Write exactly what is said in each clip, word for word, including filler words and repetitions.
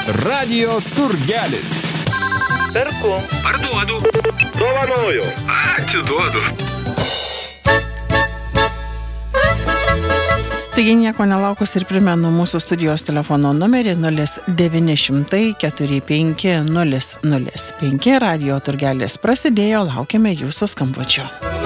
Radio turgelis. Perku. Parduodu. Dovanoju. Atiduodu. Taigi nieko nelaukus ir primenu mūsų studijos telefono numerį nulis devyni šimtai keturi penki nulis nulis penki. Radio turgelis prasidėjo, laukiame jūsų skambučių.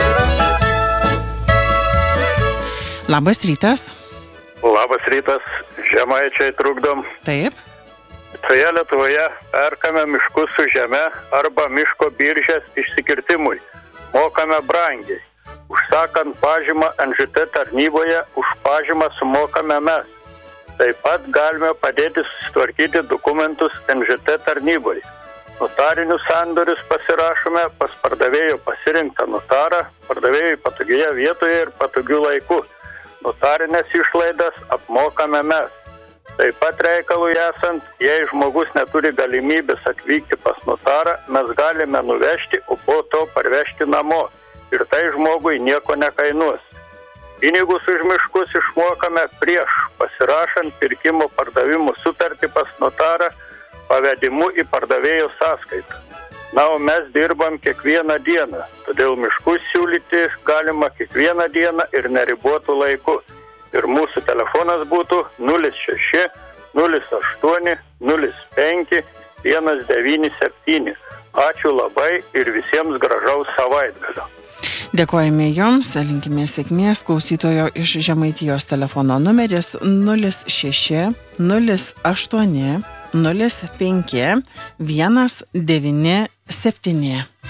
Labas rytas. Labas rytas, žemaičiai trukdom. Taip. Toje Lietuvoje perkame miškus su žeme arba miško biržės išsikirtimui. Mokame brangiai. Užsakant pažymą N Ž T tarnyboje, už pažymą sumokame mes. Taip pat galime padėti susitvarkyti dokumentus N Ž T tarnyboje. Notarinius sandorius pasirašome pas pardavėjo pasirinktą notarą, pardavėjui patogioje vietoje ir patogiu laiku. Notarinės išlaidas apmokame mes. Taip pat reikalui esant, jei žmogus neturi galimybės atvykti pas notarą, mes galime nuvežti, o po to parvežti namo. Ir tai žmogui nieko nekainuos. Pinigus už miškus išmokame prieš pasirašant pirkimo pardavimo sutartį pas notarą pavedimu į pardavėjo sąskaitą. Na, o mes dirbam kiekvieną dieną, todėl miškus siūlyti galima kiekvieną dieną ir neribotų laiku. Ir mūsų telefonas būtų nulis šeši nulis aštuoni nulis penki vienas devyni septyni. Ačiū labai ir visiems gražaus savaitgalio. Dėkojame jums, linkime sėkmės. Klausytojo iš Žemaitijos telefono numeris nulis šeši nulis aštuoni nulis penki vienas devyni septyni.